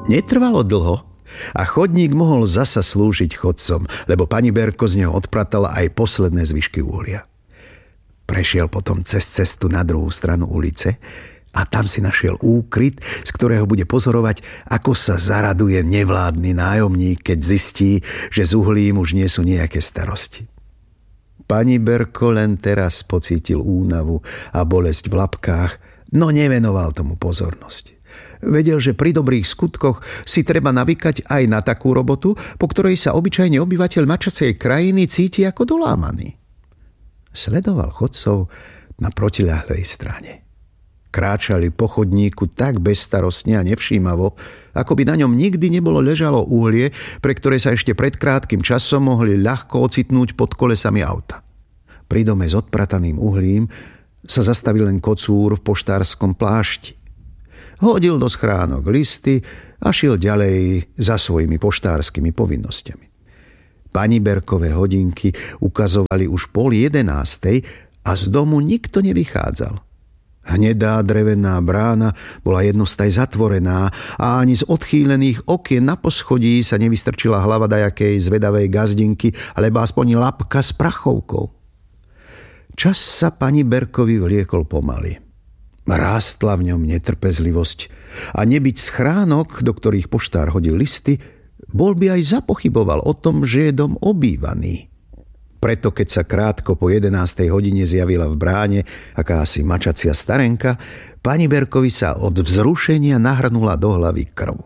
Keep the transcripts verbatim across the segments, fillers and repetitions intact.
Netrvalo dlho a chodník mohol zasa slúžiť chodcom, lebo pani Berko z neho odpratala aj posledné zvyšky uhlia. Prešiel potom cez cestu na druhú stranu ulice a tam si našiel úkryt, z ktorého bude pozorovať, ako sa zaraduje nevládny nájomník, keď zistí, že s uhlím už nie sú nejaké starosti. Pani Berko len teraz pocítil únavu a bolesť v labkách, no nevenoval tomu pozornosť. Vedel, že pri dobrých skutkoch si treba navykať aj na takú robotu, po ktorej sa obyčajne obyvateľ mačacej krajiny cíti ako dolámaný. Sledoval chodcov na protiľahlej strane. Kráčali po chodníku tak bezstarostne a nevšímavo, ako by na ňom nikdy nebolo ležalo uhlie, pre ktoré sa ešte pred krátkym časom mohli ľahko ocitnúť pod kolesami auta. Pri dome s odprataným uhlím sa zastavil len kocúr v poštárskom plášti. Hodil do schránok listy a šiel ďalej za svojimi poštárskymi povinnosťami. Pani Berkové hodinky ukazovali už pol jedenástej a z domu nikto nevychádzal. Hnedá drevená brána bola jednostaj zatvorená a ani z odchýlených okien na poschodí sa nevystrčila hlava dajakej zvedavej gazdinky alebo aspoň labka s prachovkou. Čas sa pani Berkovi vliekol pomaly. Rástla v ňom netrpezlivosť a nebyť schránok, do ktorých poštár hodil listy, bol by aj zapochyboval o tom, že je dom obývaný. Preto keď sa krátko po jedenástej hodine zjavila v bráne akási mačacia starenka, pani Berkovi sa od vzrušenia nahrnula do hlavy krv.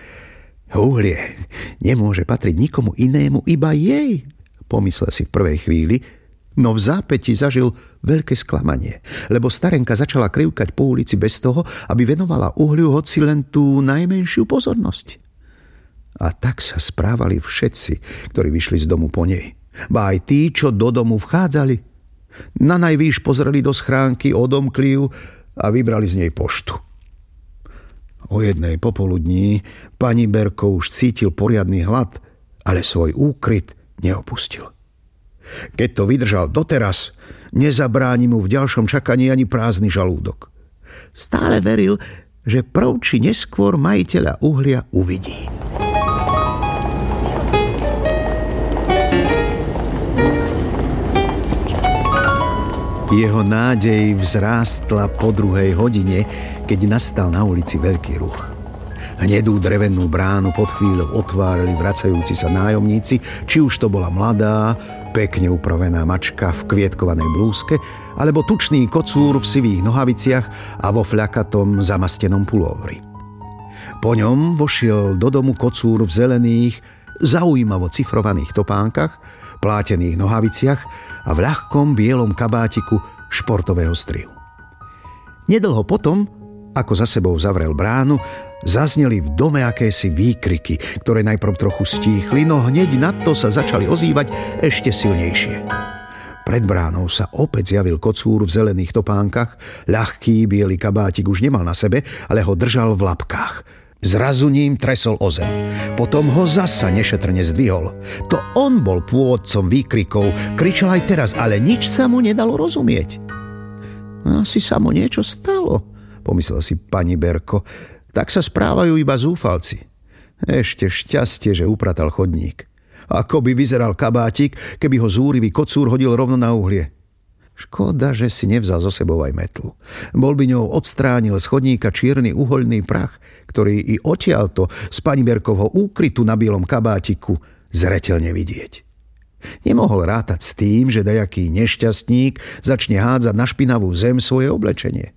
Uhlie nemôže patriť nikomu inému, iba jej, pomyslel si v prvej chvíli, no v zápäti zažil veľké sklamanie, lebo starenka začala krivkať po ulici bez toho, aby venovala uhliu hoci len tú najmenšiu pozornosť. A tak sa správali všetci, ktorí vyšli z domu po nej. Ba aj tí, čo do domu vchádzali. Na najvýš pozreli do schránky, odomkli ju a vybrali z nej poštu. O jednej popoludní pani Berko už cítil poriadny hlad, ale svoj úkryt neopustil. Keď to vydržal doteraz, nezabráni mu v ďalšom čakaní ani prázdny žalúdok. Stále veril, že prv či neskôr majiteľa uhlia uvidí. Jeho nádej vzrástla po druhej hodine, keď nastal na ulici veľký ruch. Hnedú drevenú bránu pod chvíľou otvárali vracajúci sa nájomníci, či už to bola mladá, pekne upravená mačka v kvietkovanej blúzke, alebo tučný kocúr v sivých nohaviciach a vo fľakatom zamastenom pulóvri. Po ňom vošiel do domu kocúr v zelených, zaujímavo cifrovaných topánkach, plátených nohaviciach a v ľahkom bielom kabátiku športového strihu. Nedlho potom, ako za sebou zavrel bránu, zazneli v dome akési výkriky, ktoré najprv trochu stíchli, no hneď na to sa začali ozývať ešte silnejšie. Pred bránou sa opäť zjavil kocúr v zelených topánkach, ľahký biely kabátik už nemal na sebe, ale ho držal v labkách. Zrazu ním tresol o zem. Potom ho zasa nešetrne zdvihol. To on bol pôvodcom výkrikov, kričal aj teraz, ale nič sa mu nedalo rozumieť. Asi sa mu niečo stalo, pomyslel si pani Berko. Tak sa správajú iba zúfalci. Ešte šťastie, že upratal chodník. Ako by vyzeral kabátik, keby ho zúrivý kocúr hodil rovno na uhlie. Škoda, že si nevzal so sebou aj metlu. Bol by ňou odstránil z chodníka čierny uhoľný prach, ktorý i odtiaľto z pani Berkovho úkrytu na bielom kabátiku zreteľne vidieť. Nemohol rátať s tým, že dajaký nešťastník začne hádzať na špinavú zem svoje oblečenie.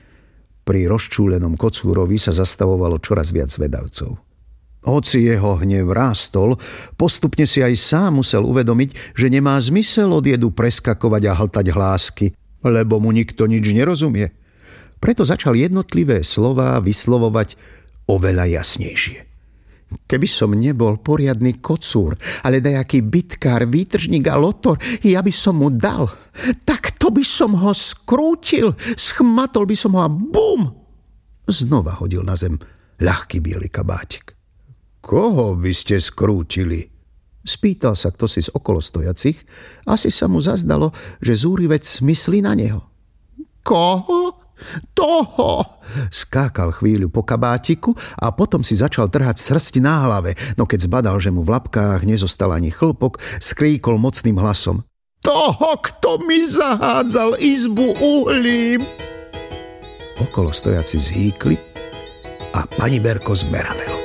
Pri rozčúlenom kocúrovi sa zastavovalo čoraz viac zvedavcov. Hoci jeho hnev rástol, postupne si aj sám musel uvedomiť, že nemá zmysel od jedu preskakovať a hltať hlásky, lebo mu nikto nič nerozumie. Preto začal jednotlivé slová vyslovovať oveľa jasnejšie. Keby som nebol poriadny kocúr, ale dajaký bitkár, výtržník a lotor, ja by som mu dal. Tak to by som ho skrútil, schmatol by som ho a bum! Znova hodil na zem ľahký biely kabátik. Koho by ste skrútili? Spýtal sa kto si z okolostojacich. Asi sa mu zazdalo, že zúrivec myslí na neho. Koho? Toho! Skákal chvíľu po kabátiku a potom si začal trhať srsti na hlave, no keď zbadal, že mu v labkách nezostal ani chlpok, skríkol mocným hlasom. Toho, kto mi zahádzal izbu uhlím! Okolo stojaci zhýkli a pani Berko zmeravel.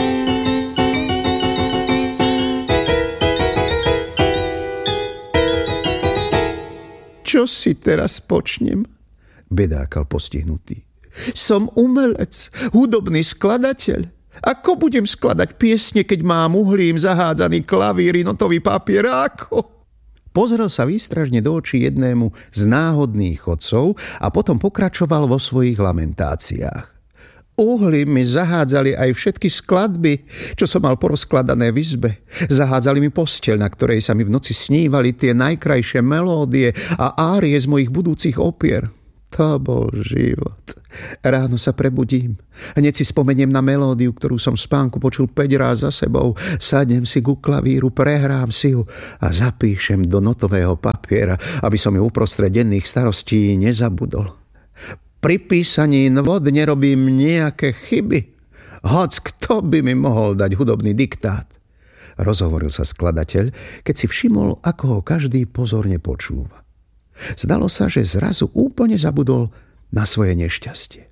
Čo si teraz počnem? Bedákal postihnutý. Som umelec, hudobný skladateľ. Ako budem skladať piesne, keď mám uhlím zahádzaný klavír, notový papier? Ako? Pozrel sa výstražne do očí jednému z náhodných chodcov a potom pokračoval vo svojich lamentáciách. Uhlím mi zahádzali aj všetky skladby, čo som mal porozkladané v izbe. Zahádzali mi posteľ, na ktorej sa mi v noci snívali tie najkrajšie melódie a árie z mojich budúcich opier. To bol život. Ráno sa prebudím. Hneď si spomeniem na melódiu, ktorú som v spánku počul päť ráz za sebou. Sadnem si ku klavíru, prehrám si ju a zapíšem do notového papiera, aby som ju uprostred denných starostí nezabudol. Pri písaní nôd nerobím nejaké chyby. Hoc kto by mi mohol dať hudobný diktát? Rozhovoril sa skladateľ, keď si všimol, ako ho každý pozorne počúva. Zdalo sa, že zrazu úplne zabudol na svoje nešťastie.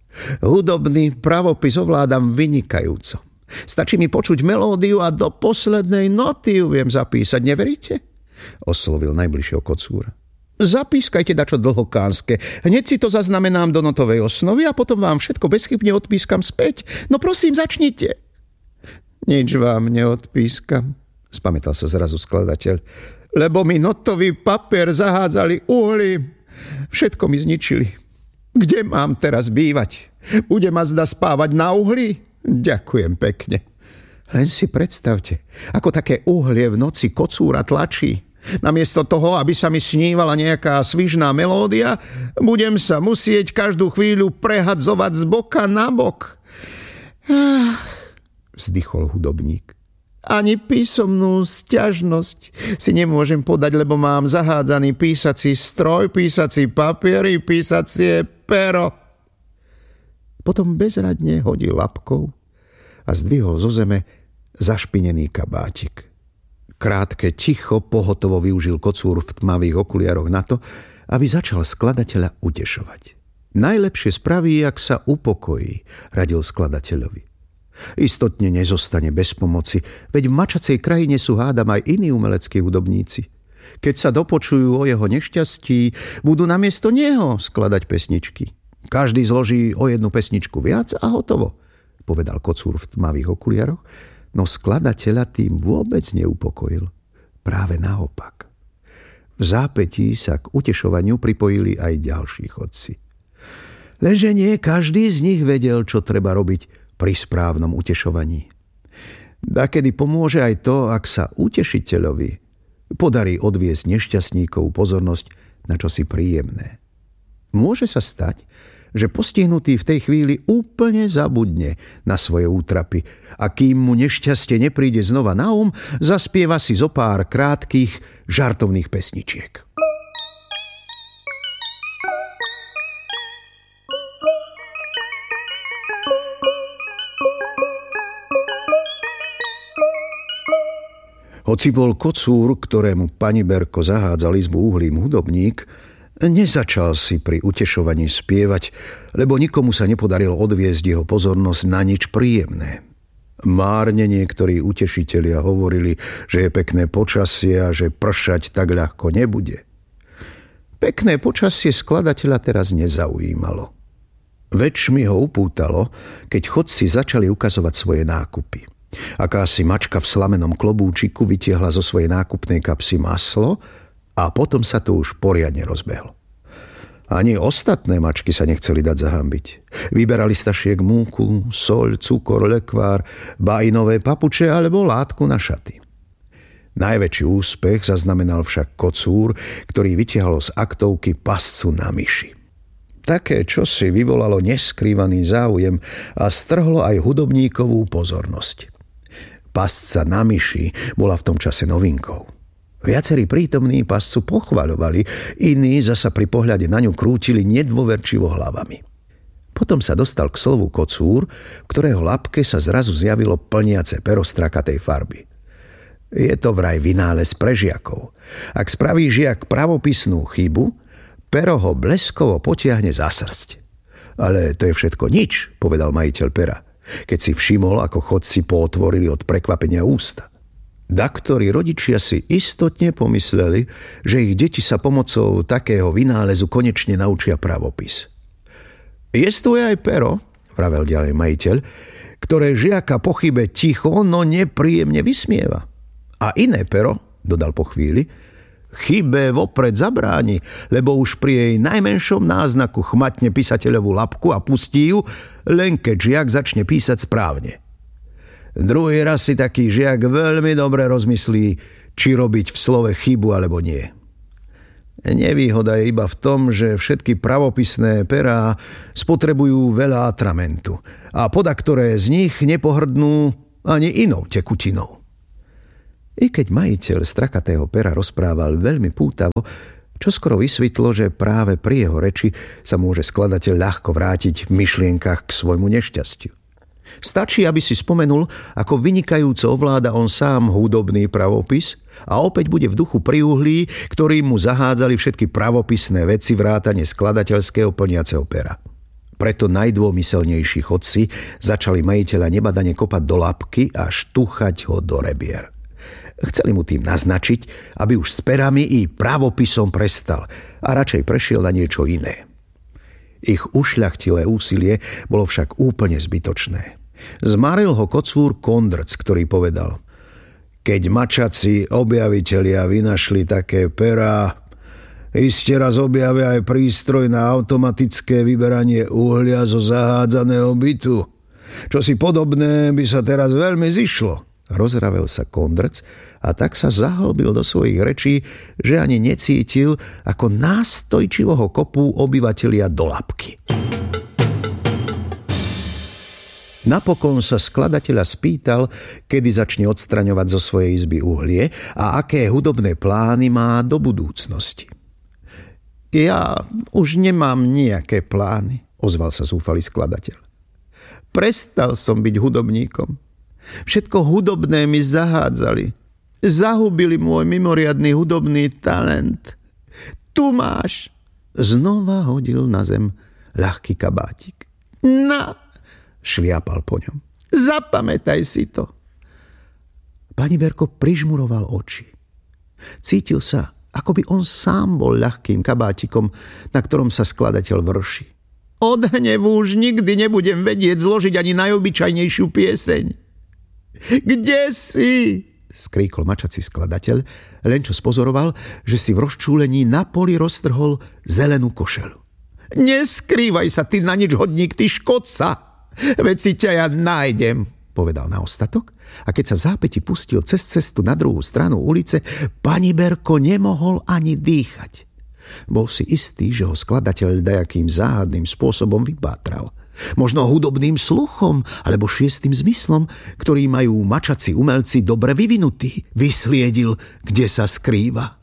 Hudobný pravopis ovládam vynikajúco. Stačí mi počuť melódiu a do poslednej noty ju viem zapísať, neveríte? Oslovil najbližšieho kocúra. Zapískajte dačo dlhokánske. Hneď si to zaznamenám do notovej osnovy a potom vám všetko bezchybne odpískam späť. No prosím, začnite. Nič vám neodpískam, spamätal sa zrazu skladateľ, lebo mi notový papier zahádzali uhlím. Všetko mi zničili. Kde mám teraz bývať? Bude ma zda spávať na uhli? Ďakujem pekne. Len si predstavte, ako také uhlie v noci kocúra tlačí. Namiesto toho, aby sa mi snívala nejaká svižná melódia, budem sa musieť každú chvíľu prehadzovať z boka na bok. Ah, vzdychol hudobník. Ani písomnú sťažnosť si nemôžem podať, lebo mám zahádzaný písací stroj, písací papier i písacie pero. Potom bezradne hodil labkou a zdvihol zo zeme zašpinený kabátik. Krátke ticho pohotovo využil kocúr v tmavých okuliaroch na to, aby začal skladateľa utešovať. Najlepšie spraví, ak sa upokojí, radil skladateľovi. Istotne nezostane bez pomoci, veď v mačacej krajine sú hádam aj iní umeleckí hudobníci. Keď sa dopočujú o jeho nešťastí, budú namiesto neho skladať pesničky. Každý zloží o jednu pesničku viac a hotovo, povedal kocúr v tmavých okuliaroch, no skladateľa tým vôbec neupokojil. Práve naopak. V zápätí sa k utešovaniu pripojili aj ďalší chodci. Lenže nie každý z nich vedel, čo treba robiť pri správnom utešovaní. Dakedy pomôže aj to, ak sa utešiteľovi podarí odviesť nešťastníkovú pozornosť na čosi príjemné. Môže sa stať, že postihnutý v tej chvíli úplne zabudne na svoje útrapy a kým mu nešťastie nepríde znova na um, zaspieva si zo pár krátkych žartovných pesničiek. Hoci bol kocúr, ktorému pani Berko zahádzal izbu uhlím hudobník, nezačal si pri utešovaní spievať, lebo nikomu sa nepodarilo odviesť jeho pozornosť na nič príjemné. Márne niektorí utešitelia hovorili, že je pekné počasie a že pršať tak ľahko nebude. Pekné počasie skladateľa teraz nezaujímalo. Väčšmi ho upútalo, keď chodci začali ukazovať svoje nákupy. Akási mačka v slamenom klobúčiku vytiahla zo svojej nákupnej kapsy maslo a potom sa to už poriadne rozbehlo. Ani ostatné mačky sa nechceli dať zahambiť. Vyberali z tašiek múku, soľ, cukor, lekvár, bajnové papuče alebo látku na šaty. Najväčší úspech zaznamenal však kocúr, ktorý vytiahol z aktovky pascu na myši. Také čosi vyvolalo neskrývaný záujem a strhlo aj hudobníkovú pozornosť. Pasca na myši bola v tom čase novinkou. Viacerí prítomní pascu pochvaľovali, iní zasa pri pohľade na ňu krútili nedôverčivo hlavami. Potom sa dostal k slovu kocúr, ktorého labke sa zrazu zjavilo plniace pero strakatej farby. Je to vraj vynález pre žiakov. Ak spraví žiak pravopisnú chybu, pero ho bleskovo potiahne za srsť. Ale to je všetko nič, povedal majiteľ pera, keď si všimol, ako chodci pootvorili od prekvapenia ústa. Daktori rodičia si istotne pomysleli, že ich deti sa pomocou takého vynálezu konečne naučia pravopis. Jestuje aj pero, vravel ďalej majiteľ, ktoré žiaka po chybe ticho, no nepríjemne vysmieva. A iné pero, dodal po chvíli, chybe vopred zabráni, lebo už pri jej najmenšom náznaku chmatne písateľovú labku a pustí ju, len keď žiak začne písať správne. Druhý raz si taký žiak veľmi dobre rozmyslí, či robiť v slove chybu alebo nie. Nevýhoda je iba v tom, že všetky pravopisné perá spotrebujú veľa atramentu a podaktoré z nich nepohrdnú ani inou tekutinou. I keď majiteľ strakatého pera rozprával veľmi pútavo, čoskoro vysvetlo, že práve pri jeho reči sa môže skladateľ ľahko vrátiť v myšlienkach k svojmu nešťastiu. Stačí, aby si spomenul, ako vynikajúco ovláda on sám hudobný pravopis a opäť bude v duchu pri uhlí, ktorým mu zahádzali všetky pravopisné veci vrátane skladateľského plniaceho pera. Preto najdômyselnejší chodci začali majiteľa nebadane kopať do labky a štuchať ho do rebier. Chceli mu tým naznačiť, aby už s perami i pravopisom prestal a radšej prešiel na niečo iné. Ich ušľachtilé úsilie bolo však úplne zbytočné. Zmaril ho kocúr Kondrc, ktorý povedal: keď mačaci objavitelia vynašli také perá, iste raz objavia aj prístroj na automatické vyberanie uhlia zo zahádzaného bytu. Čosi podobné by sa teraz veľmi zišlo. Rozravel sa Kondrc a tak sa zahlbil do svojich rečí, že ani necítil, ako nástojčivo ho kopú obyvatelia do labky. Napokon sa skladateľa spýtal, kedy začne odstraňovať zo svojej izby uhlie a aké hudobné plány má do budúcnosti. Ja už nemám nejaké plány, ozval sa zúfalý skladateľ. Prestal som byť hudobníkom. Všetko hudobné mi zahádzali. Zahubili môj mimoriadny hudobný talent. Tu máš. Znova hodil na zem ľahký kabátik. Na, šliapal po ňom. Zapamätaj si to. Pani Berko prižmuroval oči. Cítil sa, ako by on sám bol ľahkým kabátikom, na ktorom sa skladateľ vrši. Od hnevu už nikdy nebudem vedieť zložiť ani najobyčajnejšiu pieseň. Kde si? Skríkol mačací skladateľ, len čo spozoroval, že si v rozčúlení na poli roztrhol zelenú košelu. Neskrývaj sa, ty na nič hodník, ty škodca! Veď si ťa ja nájdem, povedal na ostatok, a keď sa v zápäti pustil cez cestu na druhú stranu ulice, pani Berko nemohol ani dýchať. Bol si istý, že ho skladateľ dajakým záhadným spôsobom vypátral. Možno hudobným sluchom alebo šiestým zmyslom, ktorý majú mačací umelci dobre vyvinutý, vysliedil, kde sa skrýva.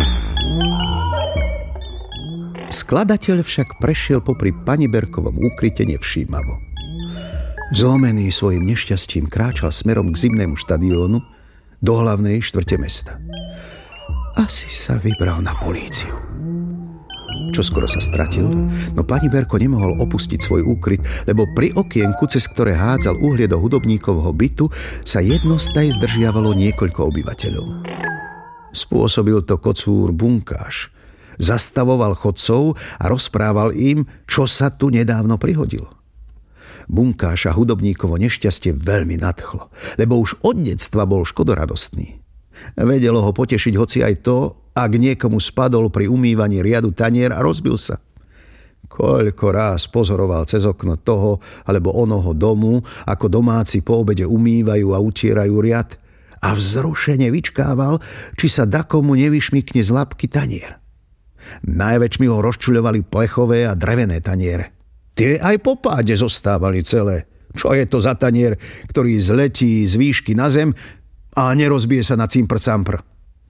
Skladateľ však prešiel popri pani Berkovom úkryte nevšímavo. Zlomený svojim nešťastím kráčal smerom k zimnému štadiónu do hlavnej štvrte mesta. Asi sa vybral na políciu. Čoskoro sa stratil, no pani Berko nemohol opustiť svoj úkryt, lebo pri okienku, cez ktoré hádzal uhlie do hudobníkovho bytu, sa jednostaj zdržiavalo niekoľko obyvateľov. Spôsobil to kocúr Bunkáš. Zastavoval chodcov a rozprával im, čo sa tu nedávno prihodilo. Bunkáša hudobníkovo nešťastie veľmi nadchlo, lebo už od detstva bol škodoradostný. Vedelo ho potešiť hoci aj to, ak niekomu spadol pri umývaní riadu tanier a rozbil sa. Koľko ráz pozoroval cez okno toho alebo onoho domu, ako domáci po obede umývajú a utierajú riad, a vzrušene vyčkával, či sa dakomu nevyšmykne z labky tanier. Najväčšmi ho rozčuľovali plechové a drevené taniere. Tie aj po páde zostávali celé. Čo je to za tanier, ktorý zletí z výšky na zem a nerozbije sa na cimpr-campr?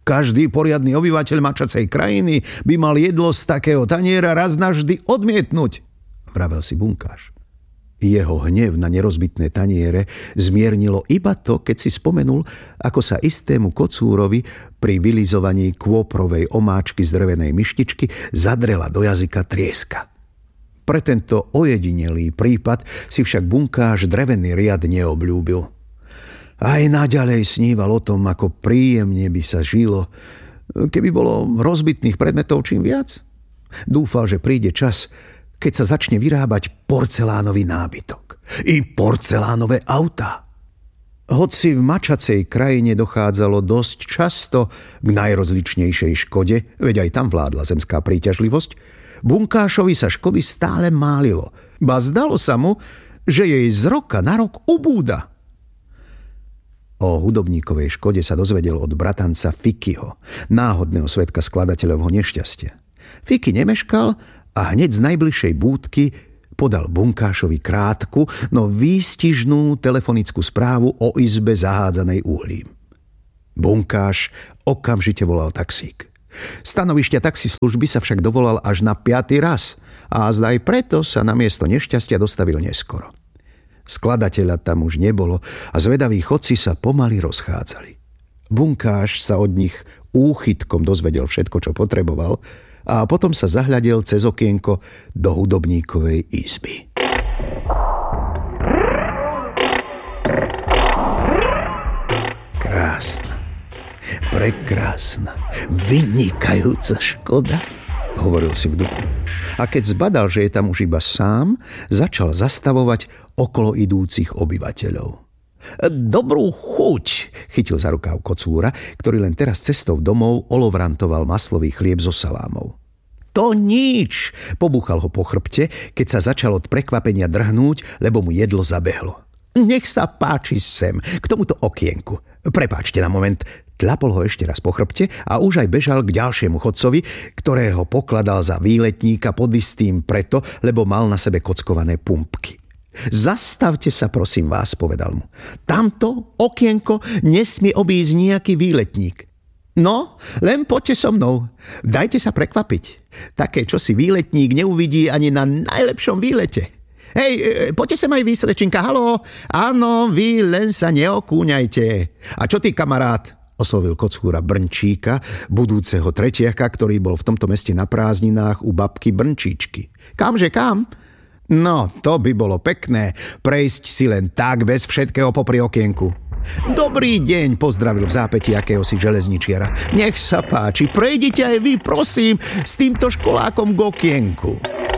Každý poriadny obyvateľ mačacej krajiny by mal jedlo z takého taniera raz navždy odmietnúť, vravel si bunkáš. Jeho hnev na nerozbitné taniere zmiernilo iba to, keď si spomenul, ako sa istému kocúrovi pri vylizovaní kôprovej omáčky z drevenej myštičky zadrela do jazyka trieska. Pre tento ojedinelý prípad si však bunkáš drevený riad neobľúbil. Aj naďalej sníval o tom, ako príjemne by sa žilo, keby bolo rozbitných predmetov čím viac. Dúfal, že príde čas, keď sa začne vyrábať porcelánový nábytok. I porcelánové autá. Hoci v mačacej krajine dochádzalo dosť často k najrozličnejšej škode, veď aj tam vládla zemská príťažlivosť, bunkášovi sa škody stále málilo. Ba zdalo sa mu, že jej z roka na rok ubúda. O hudobníkovej škode sa dozvedel od bratanca Fikyho, náhodného svedka skladateľovho nešťastia. Fiky nemeškal a hneď z najbližšej búdky podal bunkášovi krátku, no výstižnú telefonickú správu o izbe zahádzanej uhlím. Bunkáš okamžite volal taxík. Stanovišťa taxislužby sa však dovolal až na piaty raz a zdaj preto sa na miesto nešťastia dostavil neskoro. Skladateľa tam už nebolo a zvedaví chodci sa pomaly rozchádzali. Bunkáš sa od nich úchytkom dozvedel všetko, čo potreboval, a potom sa zahľadel cez okienko do hudobníkovej izby. Krásna, prekrásna, vynikajúca škoda, hovoril si v duchu. A keď zbadal, že je tam už iba sám, začal zastavovať okolo idúcich obyvateľov. Dobrú chuť, chytil za rukáv kocúra, ktorý len teraz cestou domov olovrantoval maslový chlieb so salámou. To nič, pobúchal ho po chrbte, keď sa začal od prekvapenia drhnúť, lebo mu jedlo zabehlo. Nech sa páči sem, k tomuto okienku. Prepáčte na moment, tlapol ho ešte raz po chrbte a už aj bežal k ďalšiemu chodcovi, ktorého pokladal za výletníka pod istým preto, lebo mal na sebe kockované pumpky. Zastavte sa, prosím vás, povedal mu. Tamto okienko nesmie obísť nejaký výletník. No, len poďte so mnou. Dajte sa prekvapiť. Také, čo si výletník neuvidí ani na najlepšom výlete. Hej, poďte sem aj vy, slečinka, haló. Áno, vy len sa neokúňajte. A čo ty, kamarát? Oslovil kocúra Brnčíka, budúceho tretiaka, ktorý bol v tomto meste na prázdninách u babky Brnčíčky. Kamže kam? No, to by bolo pekné, prejsť si len tak bez všetkého popri okienku. Dobrý deň, pozdravil v zápäti akéhosi železničiara. Nech sa páči, prejdite aj vy, prosím, s týmto školákom k okienku.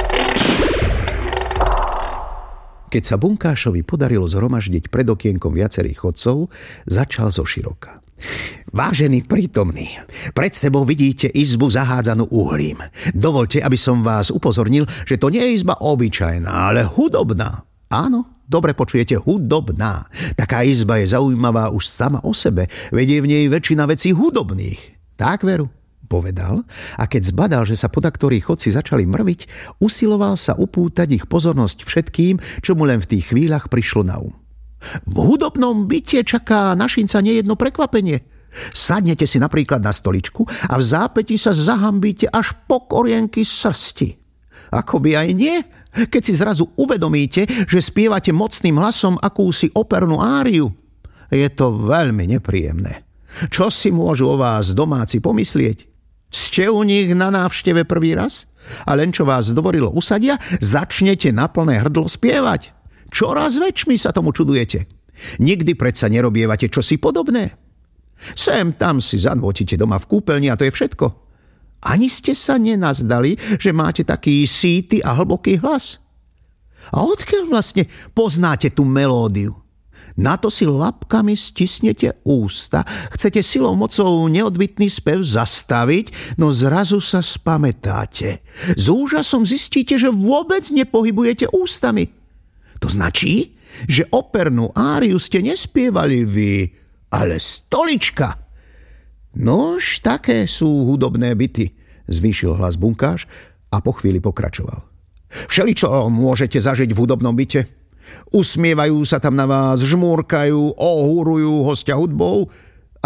Keď sa bunkášovi podarilo zhromaždiť pred okienkom viacerých chodcov, začal zoširoka. Vážený prítomný, pred sebou vidíte izbu zahádzanú uhlím. Dovoľte, aby som vás upozornil, že to nie je izba obyčajná, ale hudobná. Áno, dobre počujete, hudobná. Taká izba je zaujímavá už sama o sebe, veď je v nej väčšina vecí hudobných. Tak veru, povedal, a keď zbadal, že sa podaktorí chodci začali mrviť, usiloval sa upútať ich pozornosť všetkým, čo mu len v tých chvíľach prišlo na um. V hudobnom byte čaká našinca nejedno prekvapenie. Sadnete si napríklad na stoličku a v zápäti sa zahambíte až po korienky srsti. Akoby aj nie, keď si zrazu uvedomíte, že spievate mocným hlasom akúsi opernú áriu. Je to veľmi nepríjemné. Čo si môžu o vás domáci pomyslieť? Ste u nich na návšteve prvý raz? A len čo vás dovolilo usadia, začnete na plné hrdlo spievať. Čoraz väčšmi sa tomu čudujete. Nikdy predsa nerobievate čosi podobné. Sem tam si zanvotíte doma v kúpeľni a to je všetko. Ani ste sa nenazdali, že máte taký síty a hlboký hlas. A odkiaľ vlastne poznáte tú melódiu? Na to si labkami stisnete ústa, chcete silou mocou neodbytný spev zastaviť, no zrazu sa spamätáte. S úžasom zistíte, že vôbec nepohybujete ústami. To značí, že opernú áriu ste nespievali vy, ale stolička. Nož, také sú hudobné byty, zvýšil hlas bunkáš a po chvíli pokračoval. Všeličo môžete zažiť v hudobnom byte. Usmievajú sa tam na vás, žmúrkajú, ohúrujú hostia hudbou a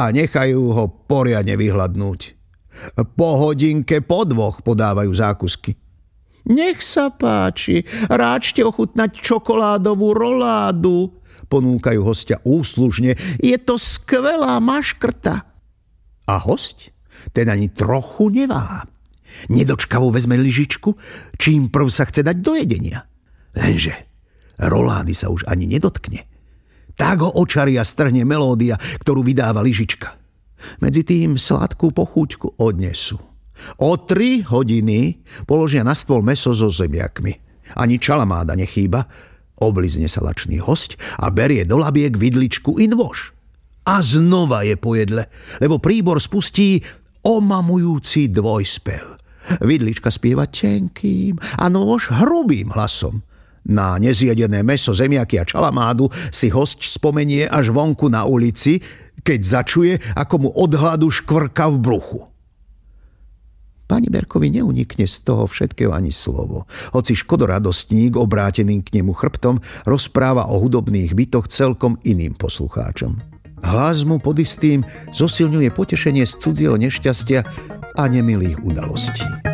a nechajú ho poriadne vyhladnúť. Po hodinke, po dvoch podávajú zákusky. Nech sa páči, ráčte ochutnať čokoládovú roládu, ponúkajú hostia úslužne. Je to skvelá maškrta. A hosť ten ani trochu neváha. Nedočkavo vezme lyžičku, čím prv sa chce dať do jedenia. Lenže rolády sa už ani nedotkne. Tak ho očarí a strhne melódia, ktorú vydáva lyžička. Medzi tým sladkú pochúťku odnesú. O tri hodiny položia na stôl mäso so zemiakmi. Ani čalamáda nechýba. Oblizne sa lačný hosť a berie do labiek vidličku i nôž. A znova je po jedle, lebo príbor spustí omamujúci dvojspev. Vidlička spieva tenkým a nôž hrubým hlasom. Na nezjedené mäso, zemiaky a čalamádu si hosť spomenie až vonku na ulici, keď začuje, ako mu od hladu škvrka v bruchu. Pani Berkovi neunikne z toho všetkého ani slovo, hoci škodoradostník, obrátený k nemu chrbtom, rozpráva o hudobných bytoch celkom iným poslucháčom. Hlas mu pod istým zosilňuje potešenie z cudzieho nešťastia a nemilých udalostí.